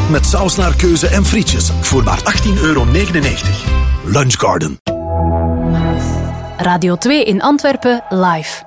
Met saus naar keuze en frietjes voor maar €18,99. Lunch Garden. Radio 2 in Antwerpen live.